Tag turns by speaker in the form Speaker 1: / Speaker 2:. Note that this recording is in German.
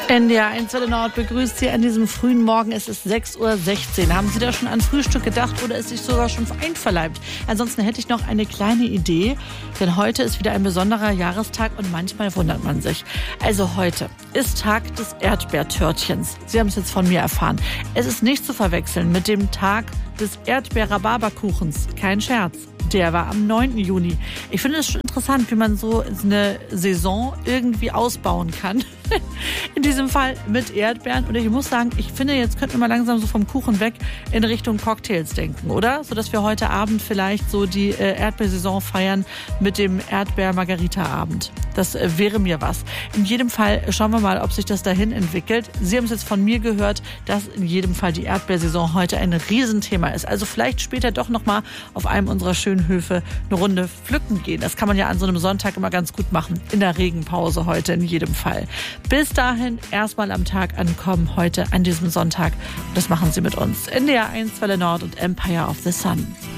Speaker 1: NDR 1 Welle Nord begrüßt Sie an diesem frühen Morgen. Es ist 6:16 Uhr. Haben Sie da schon an Frühstück gedacht oder ist sich sogar schon einverleibt? Ansonsten hätte ich noch eine kleine Idee, denn heute ist wieder ein besonderer Jahrestag und manchmal wundert man sich. Also heute ist Tag des Erdbeertörtchens. Sie haben es jetzt von mir erfahren. Es ist nicht zu verwechseln mit dem Tag des Erdbeer-Rhabarberkuchens. Kein Scherz. Der war am 9. Juni. Ich finde es schon interessant, wie man so eine Saison irgendwie ausbauen kann. In diesem Fall mit Erdbeeren. Und ich muss sagen, ich finde, jetzt könnten wir mal langsam so vom Kuchen weg in Richtung Cocktails denken, oder? Sodass wir heute Abend vielleicht so die Erdbeersaison feiern mit dem Erdbeer-Margarita-Abend. Das wäre mir was. In jedem Fall schauen wir mal, ob sich das dahin entwickelt. Sie haben es jetzt von mir gehört, dass in jedem Fall die Erdbeersaison heute ein Riesenthema ist. Also vielleicht später doch nochmal auf einem unserer schönen Höfe eine Runde pflücken gehen. Das kann man ja an so einem Sonntag immer ganz gut machen. In der Regenpause heute in jedem Fall. Bis dahin erstmal am Tag ankommen heute an diesem Sonntag. Das machen Sie mit uns. NDR 1 Welle Nord und Empire of the Sun.